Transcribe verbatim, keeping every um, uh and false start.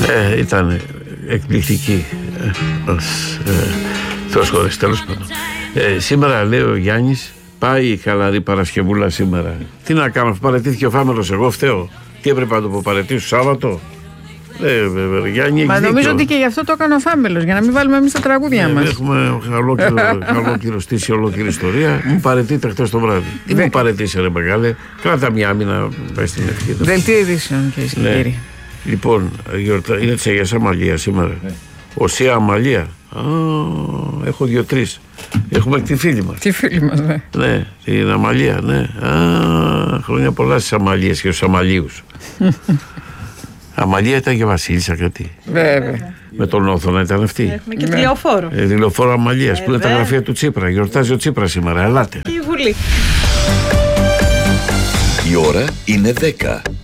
Ε, ήταν εκπληκτική ε, ως ε, χώρες, τέλος πάντων. Ε, σήμερα λέει ο Γιάννης, πάει η χαλαρή Παρασκευούλα σήμερα. Τι να κάνω, παραιτήθηκε ο Φάμελος, εγώ φταίω. Τι έπρεπε να το παραιτήσω Σάββατο? Ε, βέβαια, Γιάννη, μα νομίζω δίκιο. Ότι και γι' αυτό το έκανε ο Φάμελος, για να μην βάλουμε εμείς τα τραγούδια ε, μας. Έχουμε ολόκληρο στήσει, ολόκληρη ιστορία. Μου παραιτείται χτες το βράδυ. Τι μου παραιτήσε, ρε μεγάλε, κράτα μια άμυνα, πες την ευχή. Δελτίο ειδήσεων, κυρίες και κύριοι. Λοιπόν, είναι της Αγίας Αμαλίας σήμερα. Οσία Αμαλία. Α, έχω δύο-τρεις. Έχουμε τη φίλη μας. Τη φίλη μας, ναι. Ναι, την Αμαλία, ναι. Α, χρόνια πολλά στις Αμαλίες και στους Αμαλίους. Αμαλία ήταν και Βασίλισσα κάτι. Βέβαια. Με τον Όθωνα ήταν αυτή. Έχουμε και τη λεωφόρο. Ε, τη λεωφόρο Αμαλίας, που είναι τα γραφεία του Τσίπρα. Γιορτάζει ο Τσίπρας σήμερα. Ελάτε. Και η Βουλή. Η ώρα είναι δέκα.